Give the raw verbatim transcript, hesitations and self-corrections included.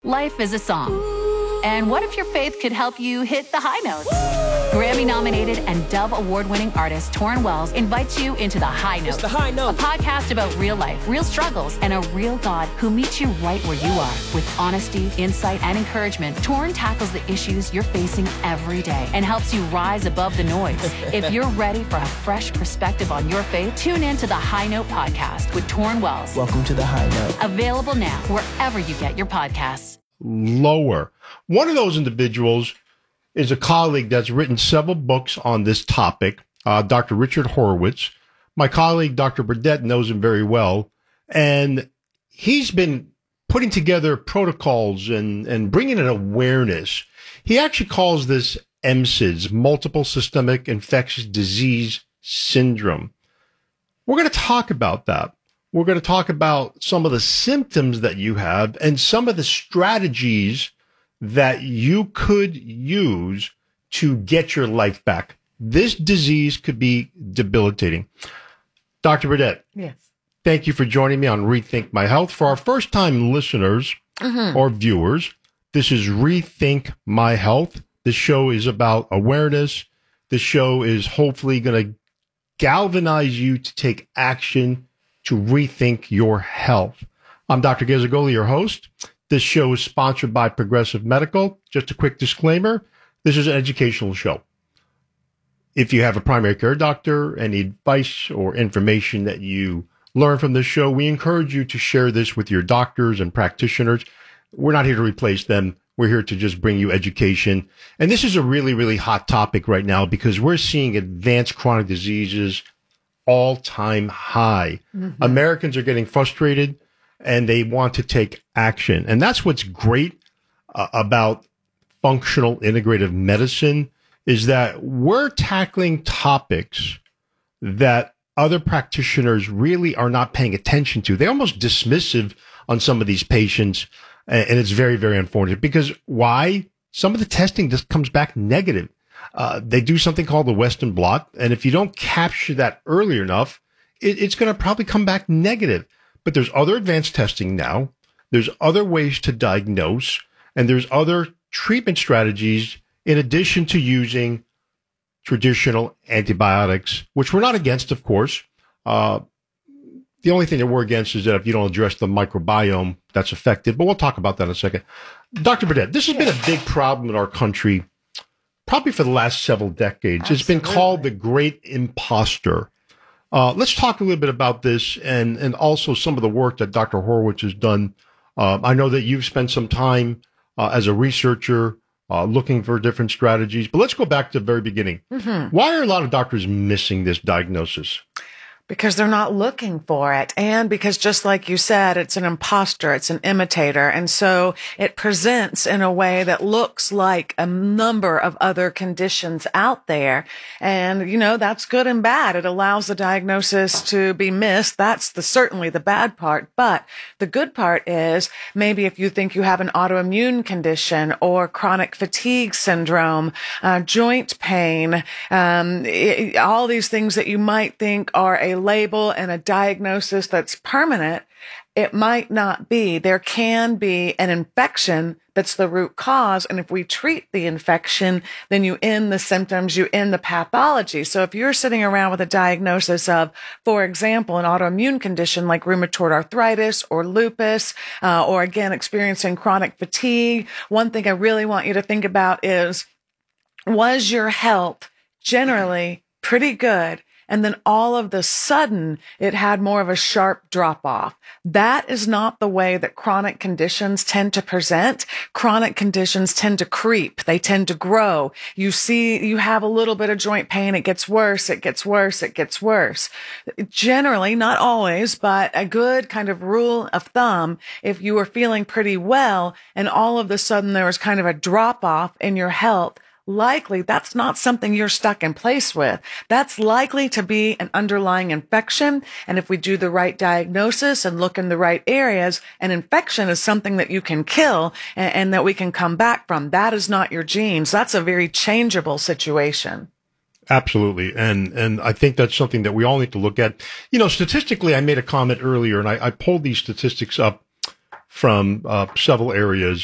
Life is a song. And what if your faith could help you hit the high notes? Grammy-nominated and Dove Award-winning artist Torrin Wells invites you into The High Note. It's The High Note. A podcast about real life, real struggles, and a real God who meets you right where you are. With honesty, insight, and encouragement, Torrin tackles the issues you're facing every day and helps you rise above the noise. If you're ready for a fresh perspective on your faith, tune in to The High Note podcast with Torrin Wells. Welcome to The High Note. Available now wherever you get your podcasts. Lower. One of those individuals is a colleague that's written several books on this topic, uh, Doctor Richard Horowitz. My colleague, Doctor Burdett, knows him very well, and he's been putting together protocols and, and bringing an awareness. He actually calls this M S I D S, Multiple Systemic Infectious Disease Syndrome. We're going to talk about that. We're going to talk about some of the symptoms that you have and some of the strategies that you could use to get your life back. This disease could be debilitating. Doctor Burdett. Yes. Thank you for joining me on Rethink My Health. For our first-time listeners mm-hmm. or viewers, this is Rethink My Health. This show is about awareness. This show is hopefully going to galvanize you to take action to rethink your health. I'm Doctor Gazzagoli, your host. This show is sponsored by Progressive Medical. Just a quick disclaimer, this is an educational show. If you have a primary care doctor, any advice or information that you learn from this show, we encourage you to share this with your doctors and practitioners. We're not here to replace them. We're here to just bring you education. And this is a really, really hot topic right now because we're seeing advanced chronic diseases all-time high. Mm-hmm. Americans are getting frustrated and they want to take action. And that's what's great uh, about functional integrative medicine is that we're tackling topics that other practitioners really are not paying attention to. They're almost dismissive on some of these patients. And it's very, very unfortunate because why? Some of the testing just comes back negative. Uh, they do something called the Western blot. And if you don't capture that early enough, it, it's going to probably come back negative. But there's other advanced testing now. There's other ways to diagnose. And there's other treatment strategies in addition to using traditional antibiotics, which we're not against, of course. Uh, the only thing that we're against is that if you don't address the microbiome, that's affected. But we'll talk about that in a second. Doctor Burdett, this has been a big problem in our country probably for the last several decades. Absolutely. It's been called the Great Imposter. Uh, let's talk a little bit about this and, and also some of the work that Doctor Horowitz has done. Uh, I know that you've spent some time uh, as a researcher uh, looking for different strategies, but let's go back to the very beginning. Mm-hmm. Why are a lot of doctors missing this diagnosis? Because they're not looking for it. And because just like you said, it's an imposter, it's an imitator. And so it presents in a way that looks like a number of other conditions out there. And, you know, that's good and bad. It allows the diagnosis to be missed. That's the, certainly the bad part. But the good part is maybe if you think you have an autoimmune condition or chronic fatigue syndrome, uh, joint pain, um, it, all these things that you might think are a label and a diagnosis that's permanent, it might not be. There can be an infection that's the root cause. And if we treat the infection, then you end the symptoms, you end the pathology. So if you're sitting around with a diagnosis of, for example, an autoimmune condition like rheumatoid arthritis or lupus, uh, or again, experiencing chronic fatigue, one thing I really want you to think about is, was your health generally pretty good? And then all of the sudden, it had more of a sharp drop off. That is not the way that chronic conditions tend to present. Chronic conditions tend to creep. They tend to grow. You see, you have a little bit of joint pain. It gets worse. It gets worse. It gets worse. Generally, not always, but a good kind of rule of thumb, if you were feeling pretty well and all of a sudden there was kind of a drop off in your health, likely that's not something you're stuck in place with. That's likely to be an underlying infection. And if we do the right diagnosis and look in the right areas, an infection is something that you can kill and, and that we can come back from. That is not your genes. That's a very changeable situation. Absolutely. And and I think that's something that we all need to look at. You know, statistically, I made a comment earlier, and I, I pulled these statistics up from uh, several areas.